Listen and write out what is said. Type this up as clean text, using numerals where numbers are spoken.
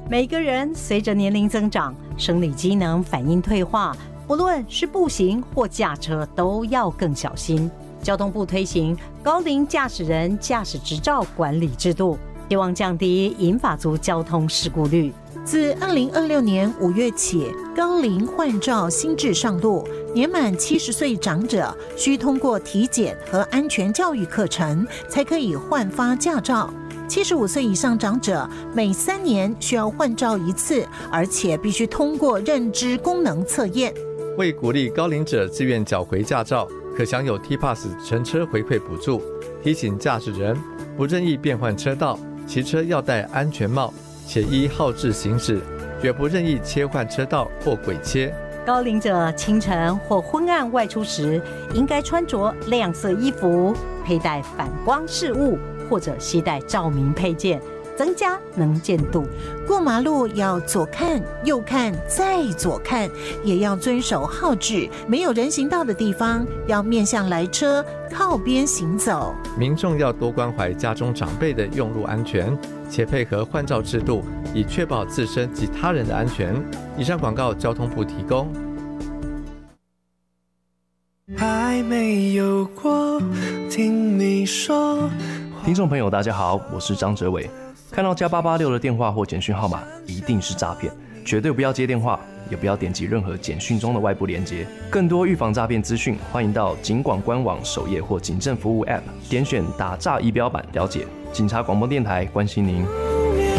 每个人随着年龄增长，生理机能反应退化，不论是步行或驾车，都要更小心。交通部推行高龄驾驶人驾驶执照管理制度，希望降低银发族交通事故率。 自2026年5月起，高龄换照新制上路，年满70岁长者需通过体检和安全教育课程，才可以换发驾照。75岁以上长者每3年需要换照一次，而且必须通过认知功能测验。 为鼓励高龄者自愿缴回驾照，可享有 T-Pass 乘车回馈补助。提醒驾驶人不任意变换车道，骑车要戴安全帽，且依号志行驶，绝不任意切换车道或轨切。 高龄者清晨或昏暗外出时，应该穿着亮色衣服，佩戴反光饰物，或者携带照明配件，增加能见度。 过马路要左看右看再左看，也要遵守号志，没有人行道的地方要面向来车，靠边行走。 民众要多关怀家中长辈的用路安全，且配合换照制度，以确保自身及他人的安全。以上广告交通部提供。 还没有过，听你说。 听众朋友大家好，我是张哲伟。看到+886的电话或简讯号码，一定是诈骗，绝对不要接电话，也不要点击任何简讯中的外部连结。更多预防诈骗资讯，欢迎到警广官网首页或警政服务 App 点选打诈仪表板了解。警察广播电台关心您。